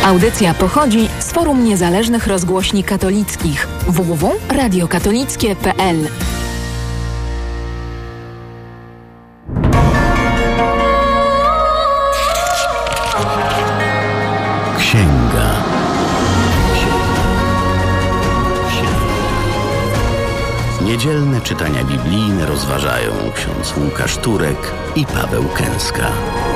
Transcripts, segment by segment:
Audycja pochodzi z Forum Niezależnych Rozgłośni Katolickich www.radiokatolickie.pl. Księga. Niedzielne czytania biblijne rozważają ksiądz Łukasz Turek i Paweł Kęska.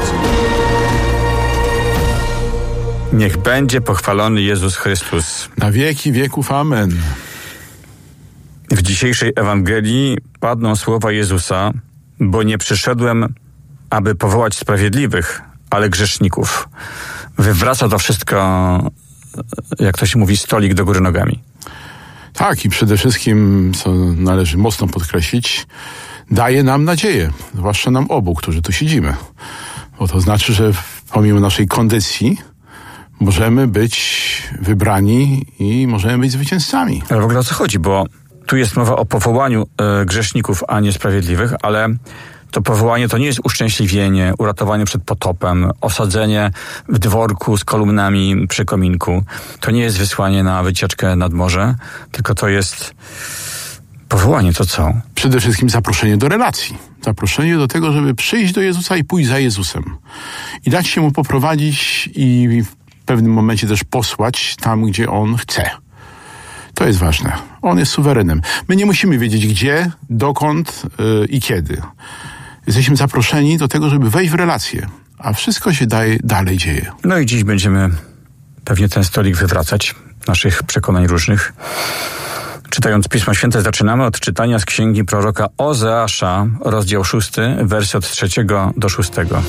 Niech będzie pochwalony Jezus Chrystus. Na wieki wieków. Amen. W dzisiejszej Ewangelii padną słowa Jezusa, bo nie przyszedłem, aby powołać sprawiedliwych, ale grzeszników. Wywraca to wszystko, jak to się mówi, stolik do góry nogami. Tak, i przede wszystkim, co należy mocno podkreślić, daje nam nadzieję, zwłaszcza nam obu, którzy tu siedzimy. Bo to znaczy, że pomimo naszej kondycji możemy być wybrani i możemy być zwycięzcami. Ale w ogóle o co chodzi? Bo tu jest mowa o powołaniu grzeszników, a nie sprawiedliwych, ale to powołanie to nie jest uszczęśliwienie, uratowanie przed potopem, osadzenie w dworku z kolumnami przy kominku. To nie jest wysłanie na wycieczkę nad morze, tylko to jest powołanie. To co? Przede wszystkim zaproszenie do relacji. Zaproszenie do tego, żeby przyjść do Jezusa i pójść za Jezusem. I dać się Mu poprowadzić i w pewnym momencie też posłać tam, gdzie On chce. To jest ważne. On jest suwerenem. My nie musimy wiedzieć gdzie, dokąd i kiedy. Jesteśmy zaproszeni do tego, żeby wejść w relację, a wszystko się dalej dzieje. No i dziś będziemy pewnie ten stolik wywracać, naszych przekonań różnych. Czytając Pismo Święte, zaczynamy od czytania z księgi proroka Ozeasza, rozdział 6, wersy od 3 do 6.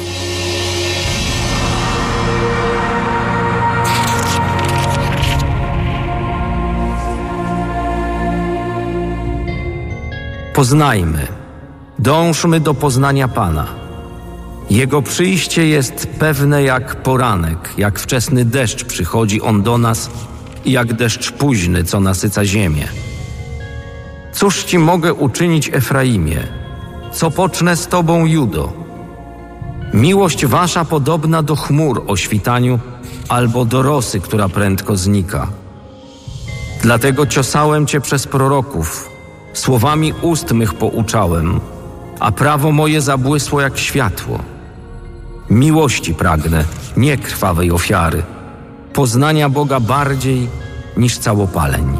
Poznajmy, dążmy do poznania Pana. Jego przyjście jest pewne jak poranek, jak wczesny deszcz przychodzi On do nas i jak deszcz późny, co nasyca ziemię. Cóż Ci mogę uczynić, Efraimie? Co pocznę z Tobą, Judo? Miłość Wasza podobna do chmur o świtaniu albo do rosy, która prędko znika. Dlatego ciosałem Cię przez proroków, słowami ust mych pouczałem, a prawo moje zabłysło jak światło. Miłości pragnę, nie krwawej ofiary, poznania Boga bardziej niż całopaleń.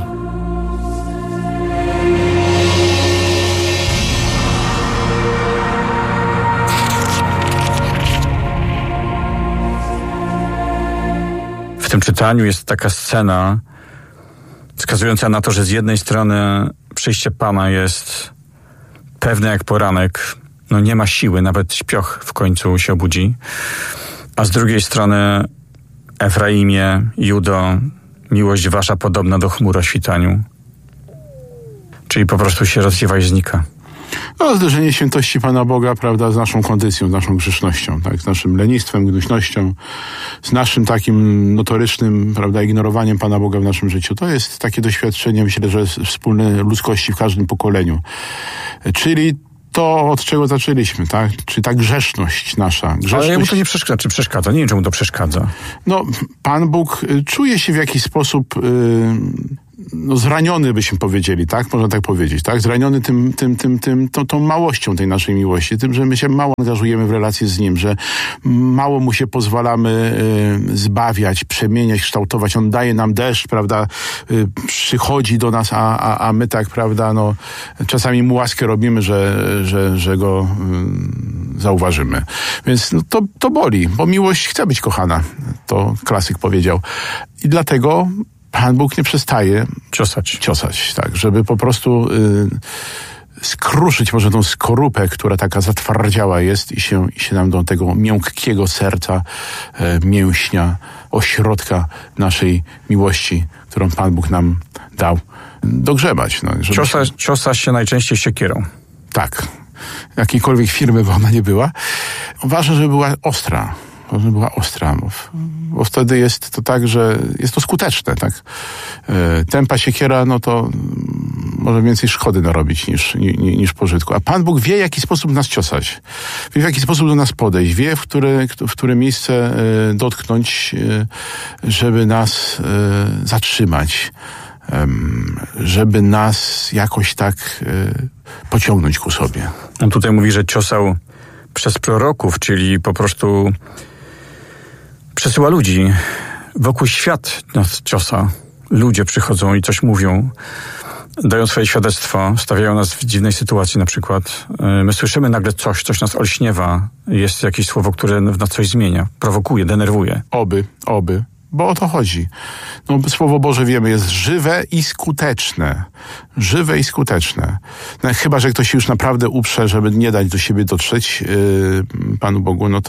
W tym czytaniu jest taka scena wskazująca na to, że z jednej strony przyjście Pana jest pewne jak poranek, no nie ma siły, nawet śpioch w końcu się obudzi, a z drugiej strony Efraimie, Judo, miłość Wasza podobna do chmur o świtaniu, czyli po prostu się rozwiewa i znika. No, zderzenie świętości Pana Boga, prawda, z naszą kondycją, z naszą grzesznością, tak, z naszym lenistwem, gnuśnością, z naszym takim notorycznym, prawda, ignorowaniem Pana Boga w naszym życiu. To jest takie doświadczenie, myślę, że wspólne ludzkości w każdym pokoleniu. Czyli to, od czego zaczęliśmy, tak? Czyli ta grzeszność nasza. Grzeszność... Ale jemu to nie przeszkadza, czy przeszkadza? Nie wiem, czemu to przeszkadza. No, Pan Bóg czuje się w jakiś sposób... zraniony, byśmy powiedzieli, tak? Można tak powiedzieć, tak? Zraniony tą małością tej naszej miłości, tym, że my się mało angażujemy w relacje z Nim, że mało Mu się pozwalamy zbawiać, przemieniać, kształtować. On daje nam deszcz, prawda? Przychodzi do nas, a my tak, prawda, no, czasami Mu łaskę robimy, że Go zauważymy. Więc no, to boli, bo miłość chce być kochana. To klasyk powiedział. I dlatego Pan Bóg nie przestaje ciosać, tak, żeby po prostu skruszyć może tą skorupę, która taka zatwardziała jest i się nam do tego miękkiego serca, mięśnia, ośrodka naszej miłości, którą Pan Bóg nam dał, dogrzebać. No, Ciosa się najczęściej siekierą. Tak. Jakiejkolwiek firmy by ona nie była. Ważne, żeby była ostra. Bo wtedy jest to tak, że jest to skuteczne, tak. Tępa siekiera, no to może więcej szkody narobić niż pożytku. A Pan Bóg wie, w jaki sposób nas ciosać. Wie, w jaki sposób do nas podejść. Wie, w które miejsce dotknąć, żeby nas zatrzymać. Żeby nas jakoś tak pociągnąć ku sobie. On tutaj mówi, że ciosał przez proroków, czyli po prostu przesyła ludzi. Wokół świat nas ciosa. Ludzie przychodzą i coś mówią, dają swoje świadectwo, stawiają nas w dziwnej sytuacji na przykład. My słyszymy nagle coś nas olśniewa. Jest jakieś słowo, które w nas coś zmienia, prowokuje, denerwuje. Oby. Bo o to chodzi. No, Słowo Boże, wiemy, jest żywe i skuteczne. Żywe i skuteczne. No, chyba że ktoś się już naprawdę uprze, żeby nie dać do siebie dotrzeć Panu Bogu, no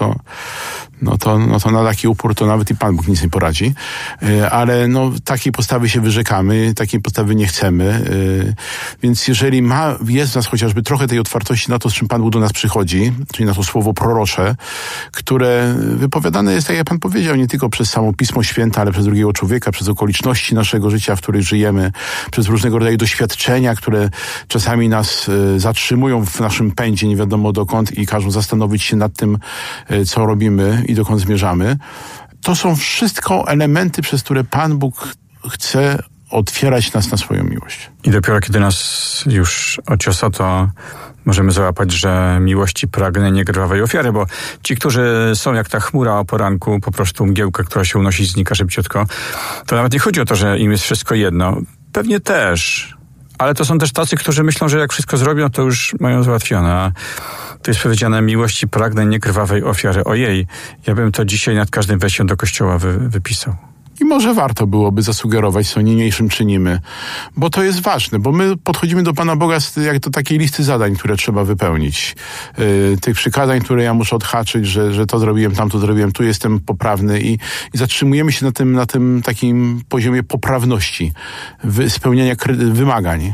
to na taki upór to nawet i Pan Bóg nic nie poradzi. Ale takiej postawy się wyrzekamy, takiej postawy nie chcemy. Więc jeżeli jest w nas chociażby trochę tej otwartości na to, z czym Pan Bóg do nas przychodzi, czyli na to słowo prorocze, które wypowiadane jest, tak jak Pan powiedział, nie tylko przez samo Pismo Święte, ale przez drugiego człowieka, przez okoliczności naszego życia, w których żyjemy, przez różnego rodzaju doświadczenia, które czasami nas zatrzymują w naszym pędzie, nie wiadomo dokąd, i każą zastanowić się nad tym, co robimy i dokąd zmierzamy. To są wszystko elementy, przez które Pan Bóg chce otwierać nas na swoją miłość. I dopiero kiedy nas już ociosa, to możemy załapać, że miłości pragnę niekrwawej ofiary, bo ci, którzy są jak ta chmura o poranku, po prostu mgiełka, która się unosi i znika szybciutko, to nawet nie chodzi o to, że im jest wszystko jedno. Pewnie też. Ale to są też tacy, którzy myślą, że jak wszystko zrobią, to już mają załatwione. A tu jest powiedziane, miłości pragnę niekrwawej ofiary. Ojej, ja bym to dzisiaj nad każdym wejściem do kościoła wypisał. I może warto byłoby zasugerować, co niniejszym czynimy, bo to jest ważne, bo my podchodzimy do Pana Boga jak do takiej listy zadań, które trzeba wypełnić. Tych przykazań, które ja muszę odhaczyć, że to zrobiłem, tamto zrobiłem, tu jestem poprawny i zatrzymujemy się na tym takim poziomie poprawności, spełniania wymagań.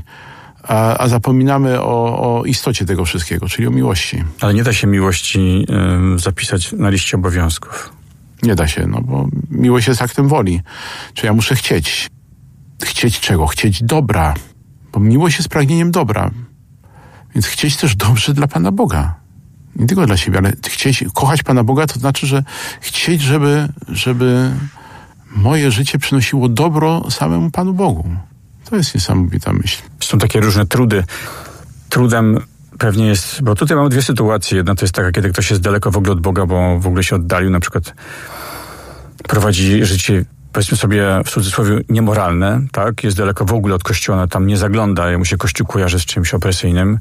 A zapominamy o istocie tego wszystkiego, czyli o miłości. Ale nie da się miłości zapisać na liście obowiązków. Nie da się, bo miłość jest aktem woli. Czy ja muszę chcieć? Chcieć czego? Chcieć dobra. Bo miłość jest pragnieniem dobra. Więc chcieć też dobrze dla Pana Boga. Nie tylko dla siebie, ale kochać Pana Boga to znaczy, że chcieć, żeby moje życie przynosiło dobro samemu Panu Bogu. To jest niesamowita myśl. Są takie różne trudy. Trudem pewnie jest, bo tutaj mamy dwie sytuacje. Jedna to jest taka, kiedy ktoś jest daleko w ogóle od Boga, bo w ogóle się oddalił, na przykład prowadzi życie, powiedzmy sobie w cudzysłowie, niemoralne, tak? Jest daleko w ogóle od Kościoła, tam nie zagląda, mu się Kościół kojarzy z czymś opresyjnym.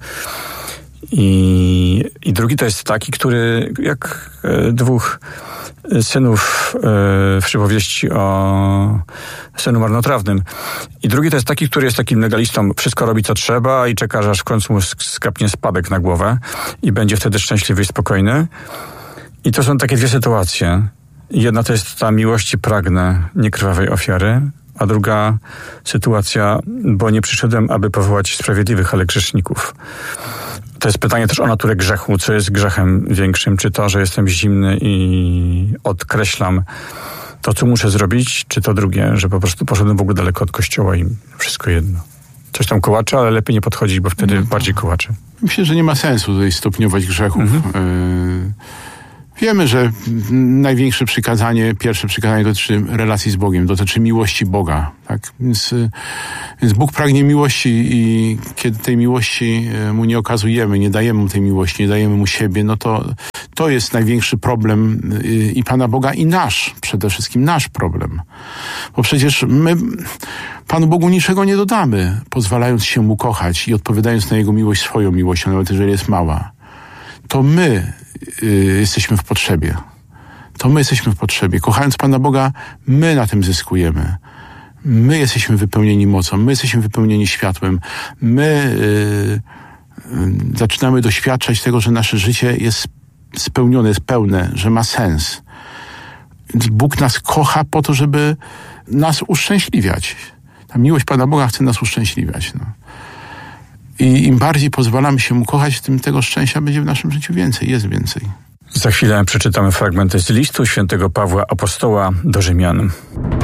I drugi to jest taki, który jak dwóch synów w przypowieści o synu marnotrawnym. I drugi to jest taki, który jest takim legalistą, wszystko robi co trzeba i czeka, aż w końcu mu skapnie spadek na głowę i będzie wtedy szczęśliwy i spokojny. I to są takie dwie sytuacje. Jedna to jest ta miłości pragnę niekrwawej ofiary, a druga sytuacja, bo nie przyszedłem, aby powołać sprawiedliwych, ale grzeszników. To jest pytanie też o naturę grzechu. Co jest grzechem większym? Czy to, że jestem zimny i odkreślam to, co muszę zrobić, czy to drugie, że po prostu poszedłem w ogóle daleko od Kościoła i wszystko jedno. Coś tam kołacze, ale lepiej nie podchodzić, bo wtedy bardziej kołacze. Myślę, że nie ma sensu tutaj stopniować grzechów. Wiemy, że największe przykazanie, pierwsze przykazanie dotyczy relacji z Bogiem, dotyczy miłości Boga. Tak? Więc Bóg pragnie miłości i kiedy tej miłości Mu nie okazujemy, nie dajemy Mu tej miłości, nie dajemy Mu siebie, no to jest największy problem i Pana Boga, i przede wszystkim nasz problem. Bo przecież my Panu Bogu niczego nie dodamy, pozwalając się Mu kochać i odpowiadając na Jego miłość swoją miłością, nawet jeżeli jest mała. To my jesteśmy w potrzebie. Kochając Pana Boga, my na tym zyskujemy. My jesteśmy wypełnieni mocą, my jesteśmy wypełnieni światłem. My zaczynamy doświadczać tego, że nasze życie jest spełnione, jest pełne, że ma sens. Bóg nas kocha po to, żeby nas uszczęśliwiać. Ta miłość Pana Boga chce nas uszczęśliwiać. I im bardziej pozwalamy się Mu kochać, tym tego szczęścia będzie w naszym życiu więcej, jest więcej. Za chwilę przeczytamy fragmenty z listu świętego Pawła Apostoła do Rzymian.